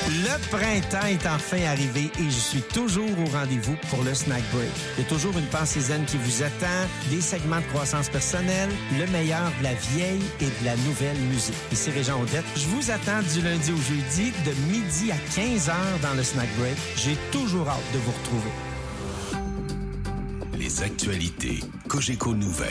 Le printemps est enfin arrivé et je suis toujours au rendez-vous pour le Snack Break. Il y a toujours une pensée zen qui vous attend, des segments de croissance personnelle, le meilleur de la vieille et de la nouvelle musique. Ici Régent Audette, je vous attends du lundi au jeudi de midi à 15h dans le Snack Break. J'ai toujours hâte de vous retrouver. Les actualités Cogeco Nouvelles.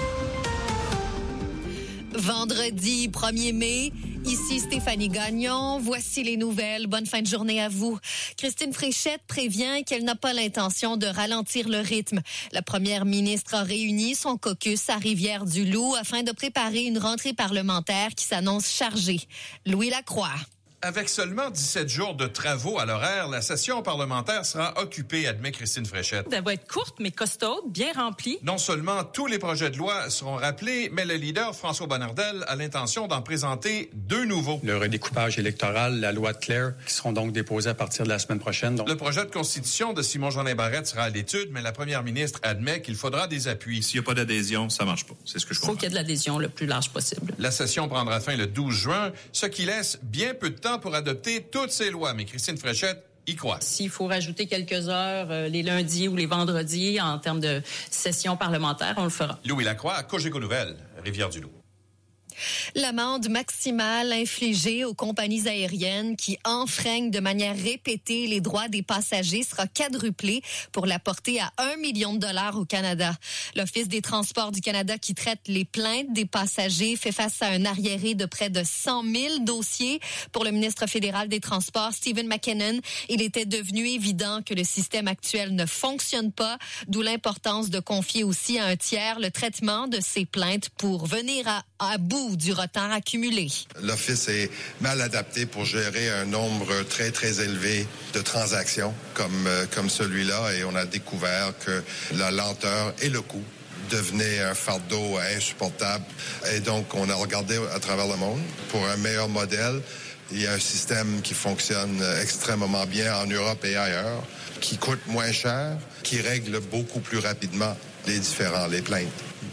Vendredi 1er mai, ici Stéphanie Gagnon. Voici les nouvelles. Bonne fin de journée à vous. Christine Fréchette prévient qu'elle n'a pas l'intention de ralentir le rythme. La première ministre a réuni son caucus à Rivière-du-Loup afin de préparer une rentrée parlementaire qui s'annonce chargée. Louis Lacroix. Avec seulement 17 jours de travaux à l'horaire, la session parlementaire sera occupée, admet Christine Fréchette. Elle va être courte, mais costaude, bien remplie. Non seulement tous les projets de loi seront rappelés, mais le leader François Bonnardel a l'intention d'en présenter 2 nouveaux. Le redécoupage électoral, la loi de Claire, qui seront donc déposés à partir de la semaine prochaine. Donc... Le projet de constitution de Simon-Jeanin Barrette sera à l'étude, mais la première ministre admet qu'il faudra des appuis. S'il n'y a pas d'adhésion, ça marche pas. C'est ce que je comprends. Il faut qu'il y ait de l'adhésion le plus large possible. La session prendra fin le 12 juin, ce qui laisse bien peu de temps pour adopter toutes ces lois. Mais Christine Fréchette y croit. S'il faut rajouter quelques heures les lundis ou les vendredis en termes de session parlementaire, on le fera. Louis Lacroix, à Cogeco Nouvelles, Rivière-du-Loup. L'amende maximale infligée aux compagnies aériennes qui enfreignent de manière répétée les droits des passagers sera quadruplée pour la porter à 1 million de dollars au Canada. L'Office des transports du Canada qui traite les plaintes des passagers fait face à un arriéré de près de 100 000 dossiers. Pour le ministre fédéral des Transports, Stephen McKinnon, il était devenu évident que le système actuel ne fonctionne pas, d'où l'importance de confier aussi à un tiers le traitement de ces plaintes pour venir à bout du retard accumulé. L'Office est mal adapté pour gérer un nombre très, très élevé de transactions comme celui-là et on a découvert que la lenteur et le coût devenaient un fardeau insupportable. Et donc, on a regardé à travers le monde pour un meilleur modèle. Il y a un système qui fonctionne extrêmement bien en Europe et ailleurs, qui coûte moins cher, qui règle beaucoup plus rapidement les plaintes.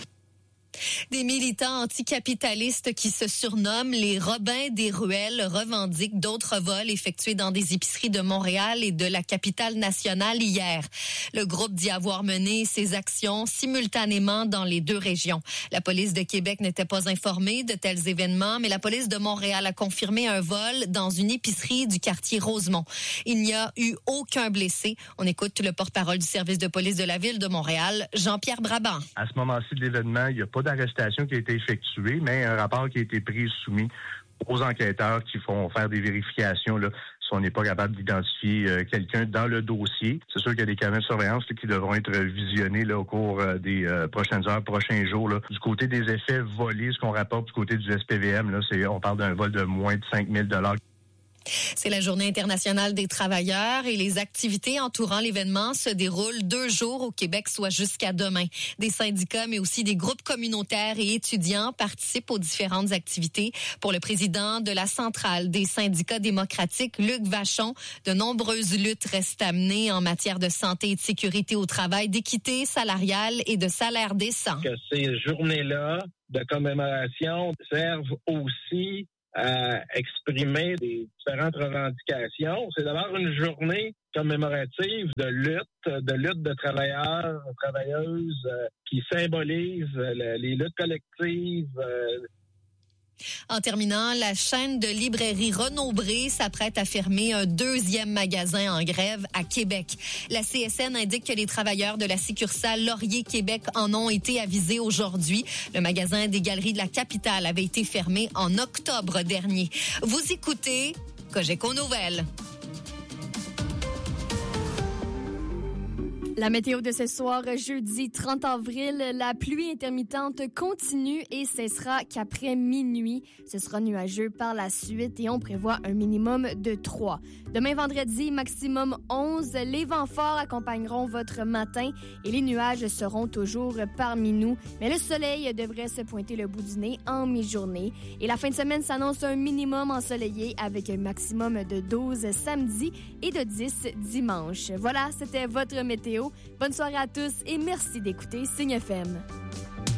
Des militants anticapitalistes qui se surnomment les Robins des ruelles revendiquent d'autres vols effectués dans des épiceries de Montréal et de la capitale nationale hier. Le groupe dit avoir mené ces actions simultanément dans les 2 régions. La police de Québec n'était pas informée de tels événements, mais la police de Montréal a confirmé un vol dans une épicerie du quartier Rosemont. Il n'y a eu aucun blessé. On écoute le porte-parole du service de police de la ville de Montréal, Jean-Pierre Brabant. À ce moment-ci de l'événement, il n'y a pas d'arrestation qui a été effectuée, mais un rapport qui a été pris et soumis aux enquêteurs qui font faire des vérifications là, si on n'est pas capable d'identifier quelqu'un dans le dossier. C'est sûr qu'il y a des caméras de surveillance là, qui devront être visionnées là, au cours des prochaines heures, prochains jours. Là. Du côté des effets volés, ce qu'on rapporte du côté du SPVM, là, on parle d'un vol de moins de 5 000 $. C'est la Journée internationale des travailleurs et les activités entourant l'événement se déroulent 2 jours au Québec, soit jusqu'à demain. Des syndicats, mais aussi des groupes communautaires et étudiants participent aux différentes activités. Pour le président de la Centrale des syndicats démocratiques, Luc Vachon, de nombreuses luttes restent à mener en matière de santé et de sécurité au travail, d'équité salariale et de salaire décent. Que ces journées-là de commémoration servent aussi à exprimer des différentes revendications. C'est d'avoir une journée commémorative de lutte de travailleurs, travailleuses qui symbolise les luttes collectives. En terminant, la chaîne de librairie Renaud-Bré s'apprête à fermer un 2e magasin en grève à Québec. La CSN indique que les travailleurs de la succursale Laurier-Québec en ont été avisés aujourd'hui. Le magasin des Galeries de la Capitale avait été fermé en octobre dernier. Vous écoutez Cogeco Nouvelles. La météo de ce soir, jeudi 30 avril, la pluie intermittente continue et cessera qu'après minuit. Ce sera nuageux par la suite et on prévoit un minimum de 3. Demain vendredi, maximum 11. Les vents forts accompagneront votre matin et les nuages seront toujours parmi nous. Mais le soleil devrait se pointer le bout du nez en mi-journée. Et la fin de semaine s'annonce un minimum ensoleillé avec un maximum de 12 samedi et de 10 dimanche. Voilà, c'était votre météo. Bonne soirée à tous et merci d'écouter Signe FM.